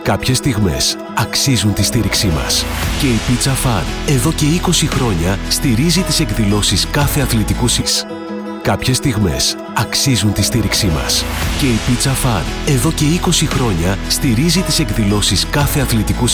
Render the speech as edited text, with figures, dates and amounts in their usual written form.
Κάποιες στιγμές αξίζουν τη στήριξή μας. Και η Pizza Fun εδώ και 20 χρόνια στηρίζει τις εκδηλώσεις κάθε αθλητικού ΣΥΣ. Κάποιες στιγμές αξίζουν τη στήριξή μας. Και η Pizza Fun εδώ και 20 χρόνια στηρίζει τις εκδηλώσεις κάθε αθλητικού